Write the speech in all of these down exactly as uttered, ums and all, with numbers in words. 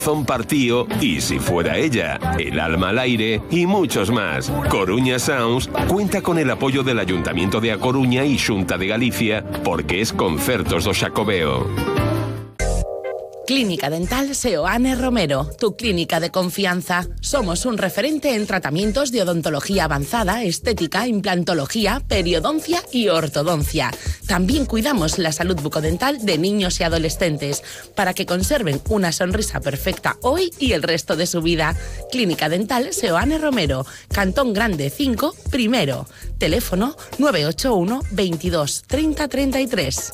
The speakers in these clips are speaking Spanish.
Partío y Si fuera ella, El alma al aire y muchos más. Coruña Sounds cuenta con el apoyo del Ayuntamiento de A Coruña y Xunta de Galicia porque es Concertos do Xacobeo. Clínica Dental Seoane Romero, tu clínica de confianza. Somos un referente en tratamientos de odontología avanzada, estética, implantología, periodoncia y ortodoncia. También cuidamos la salud bucodental de niños y adolescentes para que conserven una sonrisa perfecta hoy y el resto de su vida. Clínica Dental Seoane Romero, Cantón Grande cinco, primero. Teléfono nueve ocho uno veintidós treinta treinta y tres.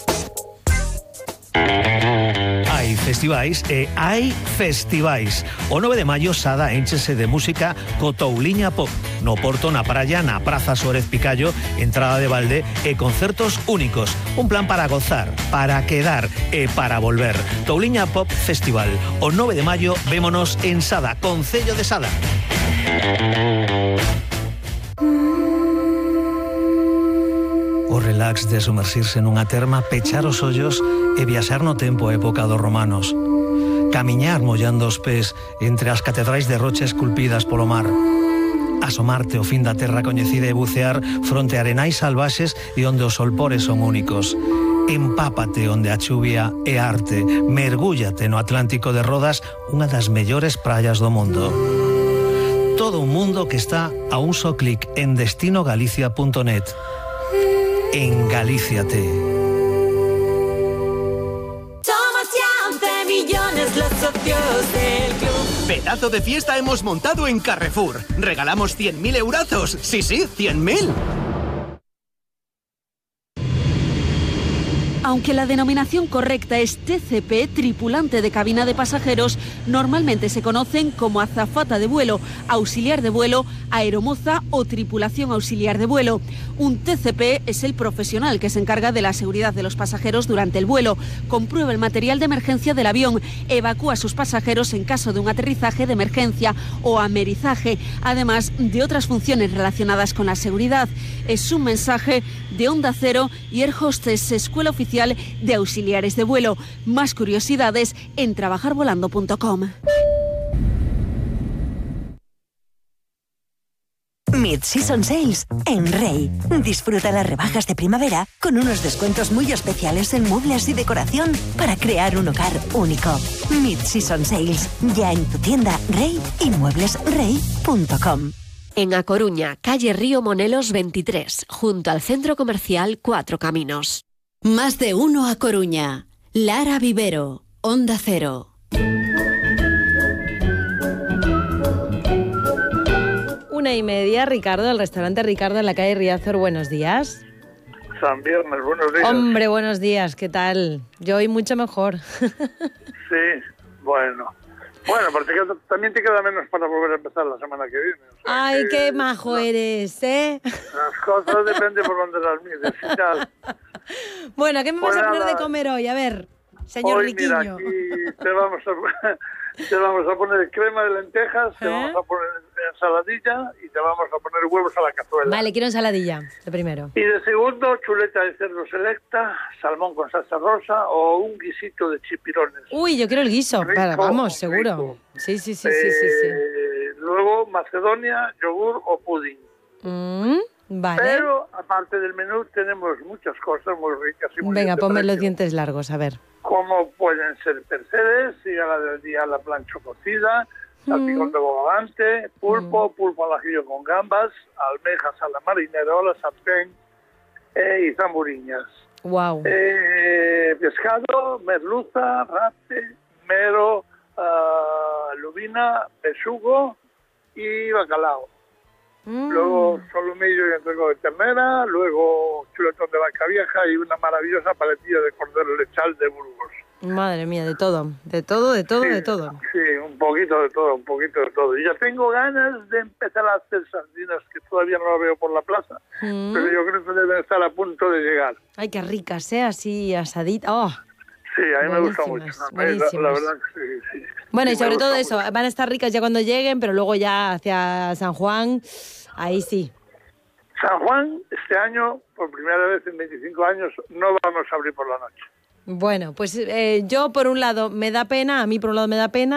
Hai festivais e hai festivais. O nove de maio Sada enchese de música co Touliña Pop. No Porto, na praia, na Praza Suárez Picallo, entrada de balde e concertos únicos. Un plan para gozar, para quedar e para volver. Touliña Pop Festival. O nove de maio vémonos en Sada, Concello de Sada. O relax de sumersirse nunha terma, pechar os ollos e viaxar no tempo a época dos romanos. Camiñar mollando os pés entre as catedrais de rocha esculpidas polo mar. Asomarte ao fin da terra coñecida e bucear fronte a arenais salvaxes e onde os solpores son únicos. Empápate onde a chuvia é arte. Mergúllate no Atlántico de Rodas, unha das mellores praias do mundo. Todo un mundo que está a un só clic en destino galicia punto net. En Galíciate. Somos ya once millones los socios del club. Pedazo de fiesta hemos montado en Carrefour. Regalamos cien mil eurazos. Sí, sí, cien mil. Aunque la denominación correcta es T C P, tripulante de cabina de pasajeros, normalmente se conocen como azafata de vuelo, auxiliar de vuelo, aeromoza o tripulación auxiliar de vuelo. Un T C P es el profesional que se encarga de la seguridad de los pasajeros durante el vuelo, comprueba el material de emergencia del avión, evacúa a sus pasajeros en caso de un aterrizaje de emergencia o amerizaje, además de otras funciones relacionadas con la seguridad. Es un mensaje de Onda Cero y Air Hostess, Escuela Oficial de Auxiliares de Vuelo. Más curiosidades en trabajar volando punto com. Mid-Season Sales en Rey. Disfruta las rebajas de primavera con unos descuentos muy especiales en muebles y decoración para crear un hogar único. Mid-Season Sales, ya en tu tienda Rey y muebles rey punto com. En A Coruña, calle Río Monelos veintitrés, junto al Centro Comercial Cuatro Caminos. Más de uno A Coruña. Lara Vivero, Onda Cero. Una y media, Ricardo, el restaurante Ricardo en la calle Riazor. Buenos días. San Viernes, buenos días. Hombre, buenos días, ¿qué tal? Yo hoy mucho mejor. Sí, bueno. Bueno, porque también te queda menos para volver a empezar la semana que viene. O sea, Ay, que, qué majo no, eres, ¿eh? Las cosas dependen por donde las mides y tal. Bueno, ¿qué me pues vas a poner nada, de comer hoy? A ver, señor hoy, Riquiño. Mira, aquí te vamos a, te vamos a poner crema de lentejas, ¿Eh? te vamos a poner ensaladilla y te vamos a poner huevos a la cazuela. Vale, quiero ensaladilla, de primero. Y de segundo, chuleta de cerdo selecta, salmón con salsa rosa o un guisito de chipirones. Uy, yo quiero el guiso, rico, para, vamos, seguro. Rico. Sí, sí, sí, eh, sí, sí, sí. Luego, macedonia, yogur o pudding. Mm, vale. Pero, aparte del menú, tenemos muchas cosas muy ricas y muy Venga, bien de ponme precio. los dientes largos, a ver. Como pueden ser percebes, la del día la plancha cocida, salpicón de bogavante, pulpo, mm. pulpo al ajillo con gambas, almejas a la marinera o la sartén eh, y zamburiñas. Wow. Eh, pescado, merluza, rape, mero, uh, lubina, besugo y bacalao. Mm. Luego solomillo y entrego de ternera, luego chuletón de vaca vieja y una maravillosa paletilla de cordero lechal de Burgos. Madre mía, de todo, de todo, de todo, sí, de todo. Sí, un poquito de todo, un poquito de todo. Y ya tengo ganas de empezar a hacer sardinas, que todavía no las veo por la plaza, mm. pero yo creo que deben estar a punto de llegar. Ay, qué ricas, ¿eh? Así asaditas. Oh. Sí, a mí me gusta mucho. La, la verdad que sí, sí. Bueno, sí, y sobre todo mucho. eso, van a estar ricas ya cuando lleguen, pero luego ya hacia San Juan, ahí sí. San Juan, este año, por primera vez en veinticinco años, no vamos a abrir por la noche. Bueno, pues eh, yo por un lado me da pena, a mí por un lado me da pena,